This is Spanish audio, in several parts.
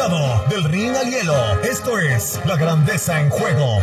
emparrillado, del ring al hielo. Esto es La Grandeza en Juego,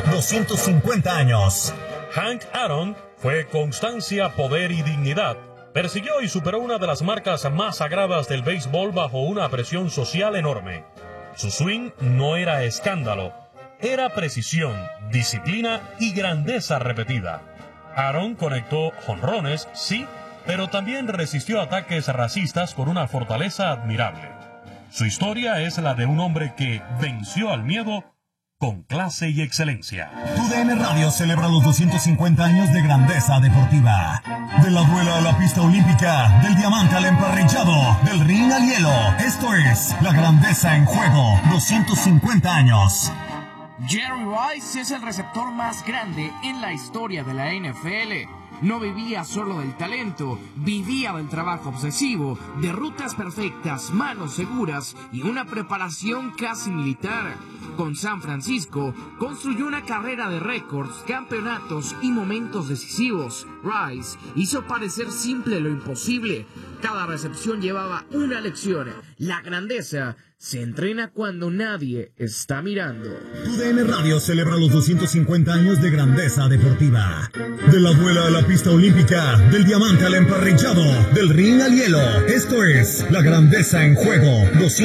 250 años. Hank Aaron fue constancia, poder y dignidad. Persiguió y superó una de las marcas más sagradas del béisbol bajo una presión social enorme. Su swing no era escándalo, era precisión, disciplina y grandeza repetida. Aaron conectó jonrones, sí, pero también resistió ataques racistas con una fortaleza admirable. Su historia es la de un hombre que venció al miedo con clase y excelencia. TUDN Radio celebra los 250 años de grandeza deportiva. De la duela a la pista olímpica, del diamante al emparrillado, del ring al hielo. Esto es La Grandeza en Juego, 250 años. Jerry Rice es el receptor más grande en la historia de la NFL. No vivía solo del talento, vivía del trabajo obsesivo, de rutas perfectas, manos seguras y una preparación casi militar. Con San Francisco, construyó una carrera de récords, campeonatos y momentos decisivos. Rice hizo parecer simple lo imposible. Cada recepción llevaba una lección. La grandeza se entrena cuando nadie está mirando. TUDN Radio celebra los 250 años de grandeza deportiva. De la duela a la pista olímpica, del diamante al emparrillado, del ring al hielo. Esto es La Grandeza en Juego,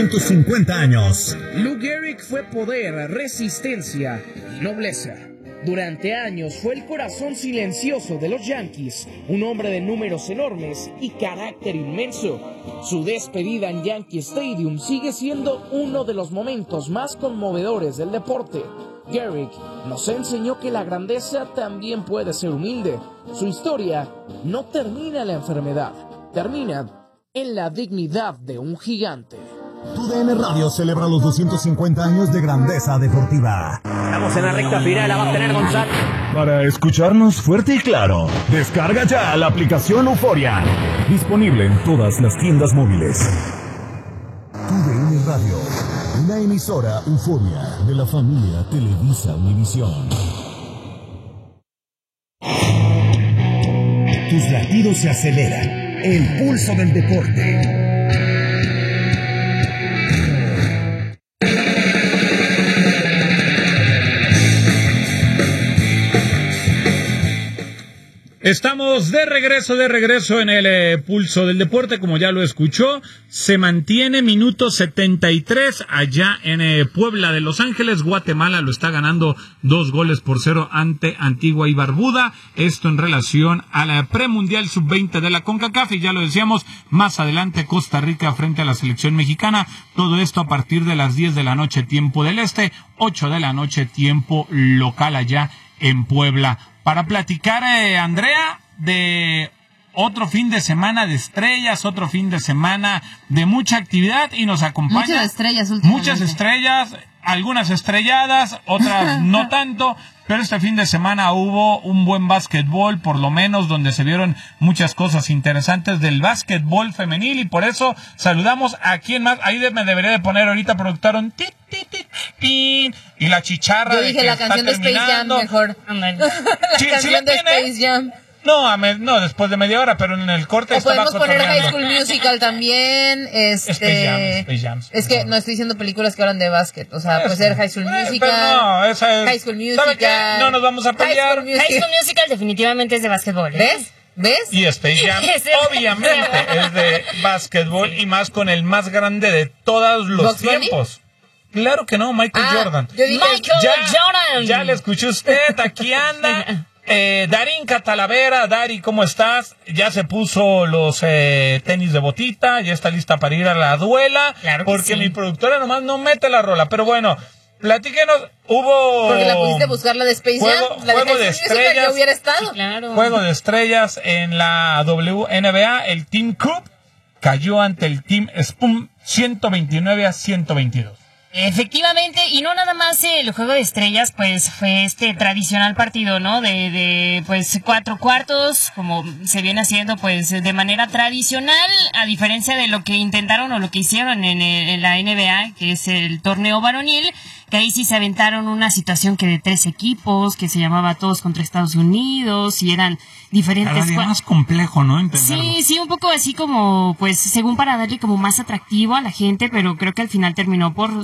250 años. Lou Gehrig fue poder, resistencia y nobleza. Durante años fue el corazón silencioso de los Yankees, un hombre de números enormes y carácter inmenso. Su despedida en Yankee Stadium sigue siendo uno de los momentos más conmovedores del deporte. Gehrig nos enseñó que la grandeza también puede ser humilde. Su historia no termina en la enfermedad, termina en la dignidad de un gigante. TUDN Radio celebra los 250 años de grandeza deportiva. Estamos en la recta final, la va a tener Gonzalo. Para escucharnos fuerte y claro, descarga ya la aplicación Euforia. Disponible en todas las tiendas móviles. TUDN Radio, una emisora Euforia de la familia Televisa Univisión. Tus latidos se aceleran. El pulso del deporte. Estamos de regreso en el pulso del deporte, como ya lo escuchó. Se mantiene minuto 73 allá en Puebla de Los Ángeles. Guatemala lo está ganando 2-0 ante Antigua y Barbuda. Esto en relación a la premundial sub-20 de la CONCACAF. Y ya lo decíamos, más adelante Costa Rica frente a la selección mexicana. Todo esto a partir de las 10 de la noche tiempo del este, 8 de la noche tiempo local allá en Puebla. Para platicar, Andrea, de otro fin de semana de estrellas, otro fin de semana de mucha actividad, y nos acompaña muchas estrellas últimamente. Muchas estrellas, algunas estrelladas, otras no tanto, pero este fin de semana hubo un buen básquetbol, por lo menos, donde se vieron muchas cosas interesantes del básquetbol femenil, y por eso saludamos a quien más. Ahí me debería de poner ahorita, productor, un tit, tit, tit, tit, y la chicharra. Yo dije de que la canción de Space Jam mejor. La canción de Space Jam. No, después de media hora, pero en el corte o estaba podemos poner cotorreando. High School Musical también. Space Jam. Es que no estoy diciendo películas que hablan de básquet. O sea, puede ser High School Musical. Pero no, esa es. High School Musical. No nos vamos a pelear. High School Musical definitivamente es de básquetbol. ¿Ves? Y Space Jam, obviamente, es de básquetbol, y más con el más grande de todos los tiempos. Claro que no, Michael Jordan. Yo dije, Jordan. Ya le escuché usted, aquí anda. Darín Catalavera, Dari, ¿cómo estás? Ya se puso los tenis de botita, ya está lista para ir a la duela, claro que porque sí. Mi productora nomás no mete la rola, pero bueno, platíquenos, hubo... Porque la pusiste a buscar la de Space Jam, la juego de High School Musical ya hubiera estado. Sí, claro. Juego de estrellas en la WNBA, el Team Cup cayó ante el Team Spum 129-122. Efectivamente, y no nada más el juego de estrellas, pues fue este tradicional partido, ¿no? De pues 4 cuartos, como se viene haciendo pues de manera tradicional, a diferencia de lo que intentaron o lo que hicieron en la NBA, que es el torneo varonil, que ahí sí se aventaron una situación que de 3 equipos, que se llamaba Todos contra Estados Unidos, y eran diferentes... Cada día más complejo, ¿no? Entenderlo. Sí, un poco así como, pues, según para darle como más atractivo a la gente, pero creo que al final terminó por